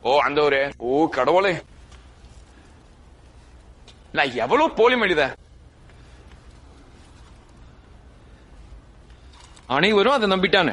ஓ ஆண்டவரே, ஓ கடவுளே, நான் எவ்வளவு போலி மனித. அனைவரும் அதை நம்பிட்டாங்க.